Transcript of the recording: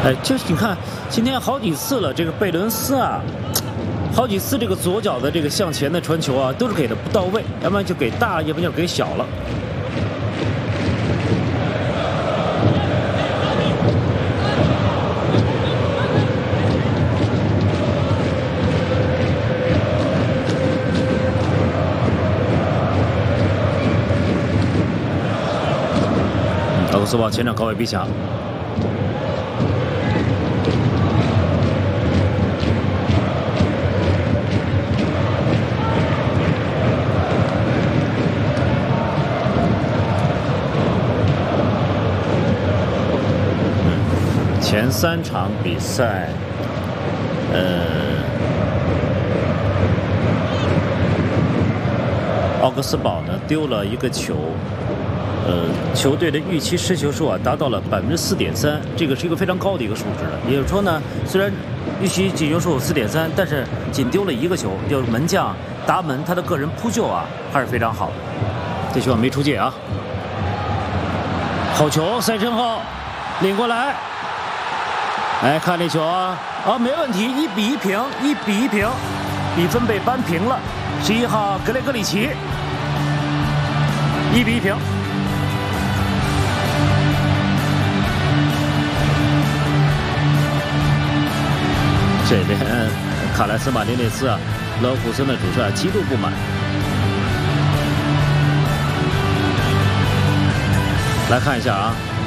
哎，就是你看今天好几次了，这个贝伦斯啊，好几次这个左脚的这个向前的传球啊，都是给的不到位，要不然就给大，要不然就给小了。奥格斯堡前场高位逼抢。前3场比赛，奥格斯堡呢丢了1个球，球队的预期失球数啊达到了4.3%，这个是一个非常高的一个数值了。也就是说呢，虽然预期进球数4.3%，但是仅丢了1个球，就是门将达门他的个人扑救啊还是非常好的。这球没出界啊，好球，赛身后领过来。来看这球啊，没问题，1比1平，1比1平，比分被扳平了。11号格雷格里奇，1比1平。这边卡莱斯马丁内斯啊，勒沃库森的主帅极度不满。来看一下啊。